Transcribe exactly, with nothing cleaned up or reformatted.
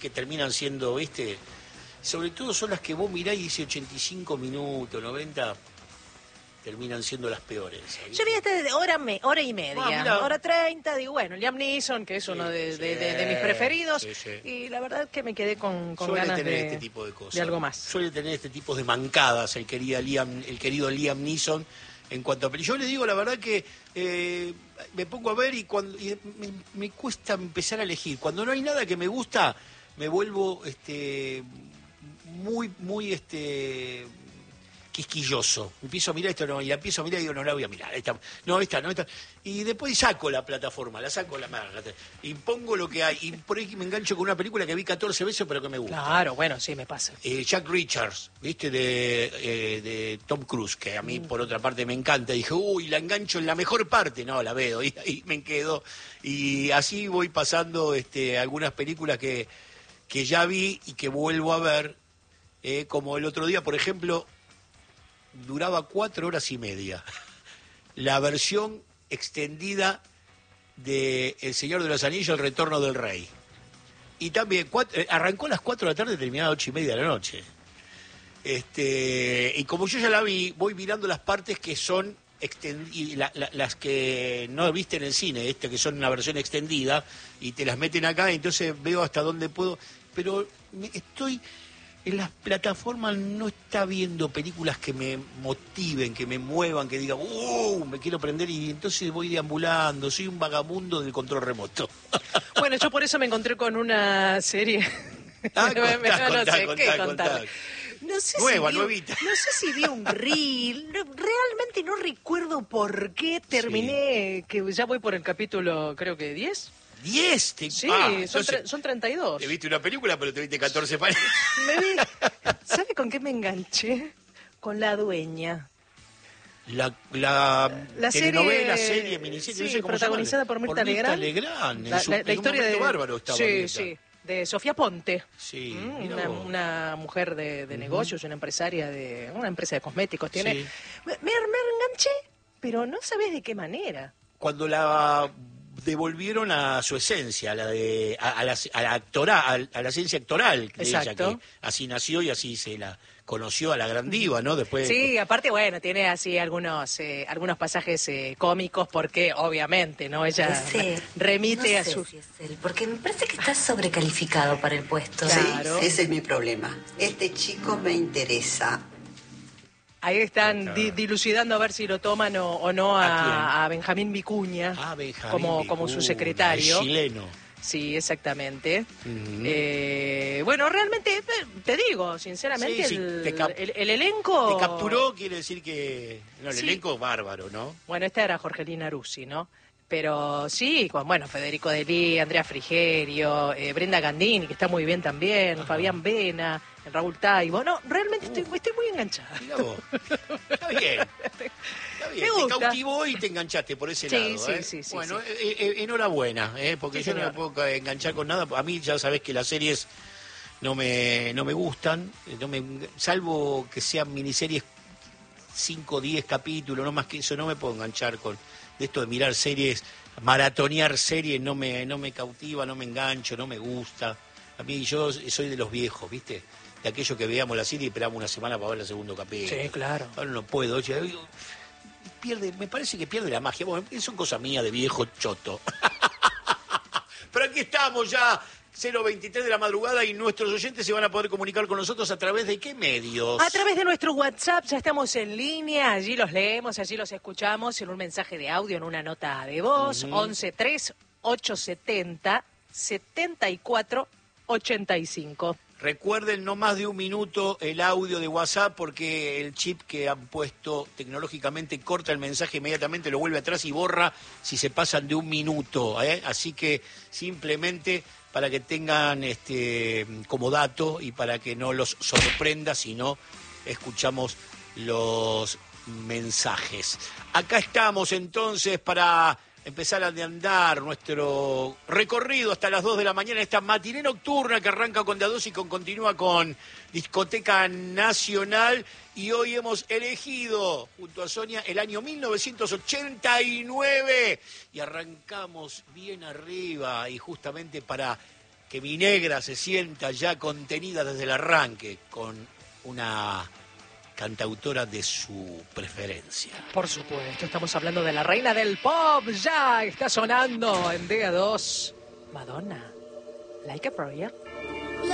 que terminan siendo, ¿viste? Sobre todo son las que vos mirás y dice ochenta y cinco minutos, noventa, terminan siendo las peores. ¿Sabes? Yo vi este de hora, me, hora y media, ah, hora treinta, digo, bueno, Liam Neeson, que es sí, uno de, sí, de, de, de mis preferidos, sí, sí. y la verdad que me quedé con, con Suele ganas tener de, este tipo de cosas. de algo más. Suele tener este tipo de mancadas el querido Liam, el querido Liam Neeson en cuanto a... Yo le digo la verdad que eh, me pongo a ver y, cuando, y me, me cuesta empezar a elegir. Cuando no hay nada que me gusta, me vuelvo este muy, muy este quisquilloso. Empiezo a mirar esto, no, y la empiezo a mirar y digo, no la voy a mirar. Esta, no, esta, no, esta. Y después saco la plataforma, la saco la marca, y pongo lo que hay. Y por ahí me engancho con una película que vi catorce veces, pero que me gusta. Claro, bueno, sí, me pasa. Eh, Jack Richards, ¿viste? De, eh, de Tom Cruise, que a mí mm. por otra parte me encanta. Dije, uy, la engancho en la mejor parte. No, la veo, y ahí me quedo. Y así voy pasando este, algunas películas que, que ya vi y que vuelvo a ver. Eh, como el otro día, por ejemplo, duraba cuatro horas y media. La versión extendida de El Señor de los Anillos, El Retorno del Rey. Y también cuatro, arrancó a las cuatro de la tarde y terminaba a las ocho y media de la noche. Este, y como yo ya la vi, voy mirando las partes que son extend- la, la, las que no viste en el cine, este que son una versión extendida, y te las meten acá, y entonces veo hasta dónde puedo. Pero me, estoy... En las plataformas no está viendo películas que me motiven, que me muevan, que diga, ¡uh! Me quiero prender, y entonces voy deambulando, soy un vagabundo del control remoto. Bueno, yo por eso me encontré con una serie. Ah, contá, me, no contá, sé contá, qué contá. contar. No sé Nueva, si vi, nuevita. No sé si vi un reel. No, realmente no recuerdo por qué terminé, sí. Que ya voy por el capítulo, creo que diez. ¿diez? Te... Sí, ah, son, tre- son treinta y dos. Te viste una película, pero te viste catorce pares. Me vi. ¿Sabe con qué me enganché? Con La Dueña. La, la, la telenovela, serie, serie, miniserie, sí, no sé cómo protagonizada se por Mirta por Mirta Legrand. Legrand. La, en su, la, la en historia un de bárbaro estaba sí, Mirta. sí, de Sofía Ponte. Sí, mm, una, una mujer de, de uh-huh. negocios, una empresaria de una empresa de cosméticos. Tiene. Sí. Me, me enganché, pero no sabés de qué manera. Cuando la devolvieron a su esencia, a la de a, a la, a la actora, a, a la esencia actoral de ella, que así nació y así se la conoció a la gran diva, ¿no? Después. Sí, aparte, bueno, tiene así algunos eh, algunos pasajes eh, cómicos, porque obviamente, ¿no? Ella ese, remite no a sé su. Si es él, porque me parece que está sobrecalificado para el puesto. Claro. Sí, ese es mi problema. Este chico me interesa. Ahí están di- dilucidando a ver si lo toman o, o no a, ¿a, a Benjamín Vicuña, ah, Benjamín como, Vicuña, como su secretario. El chileno. Sí, exactamente. Uh-huh. Eh, bueno, realmente, te digo, sinceramente, sí, sí, el, cap- el, el elenco... Te capturó, quiere decir que... No, el sí. elenco bárbaro, ¿no? Bueno, esta era Jorgelina Ruzzi, ¿no? Pero sí, con, bueno, Federico Delí, Andrea Frigerio, eh, Brenda Gandini, que está muy bien también, ajá. Fabián Vena, Raúl Taibo. No, realmente uh, estoy, estoy muy enganchada. Mirá vos. Está bien. Está bien. Te cautivó y te enganchaste por ese sí, lado. Sí, ¿eh? sí, sí. Bueno, sí. Eh, eh, enhorabuena, eh, porque sí, yo señor. No me puedo enganchar con nada. A mí ya sabés que las series no me, no me gustan, no me, salvo que sean miniseries cinco o diez capítulos, no más que eso, no me puedo enganchar con... de esto de mirar series, maratonear series, no me no me cautiva, no me engancho, no me gusta. A mí yo soy de los viejos, ¿viste? De aquellos que veíamos la serie y esperamos una semana para ver el segundo capítulo. Sí, claro. Ahora no puedo, oye, pierde, me parece que pierde la magia. Bueno, son cosas mías de viejo choto. Pero aquí estamos ya, cero veintitrés de la madrugada, y nuestros oyentes se van a poder comunicar con nosotros a través de ¿qué medios? A través de nuestro WhatsApp, ya estamos en línea, allí los leemos, allí los escuchamos en un mensaje de audio, en una nota de voz, uh-huh. once tres ochocientos setenta setenta y cuatro ochenta y cinco. Recuerden, no más de un minuto el audio de WhatsApp, porque el chip que han puesto tecnológicamente corta el mensaje inmediatamente, lo vuelve atrás y borra si se pasan de un minuto, ¿eh? Así que simplemente para que tengan este como dato y para que no los sorprenda si no escuchamos los mensajes. Acá estamos entonces para empezar a andar nuestro recorrido hasta las dos de la mañana, esta matiné nocturna que arranca con De a dos y con, continúa con Discoteca Nacional, y hoy hemos elegido junto a Sonia el año mil novecientos ochenta y nueve y arrancamos bien arriba, y justamente para que mi negra se sienta ya contenida desde el arranque con una cantautora de su preferencia. Por supuesto, estamos hablando de la reina del pop. Ya está sonando en D A dos. Madonna, Like a Prayer.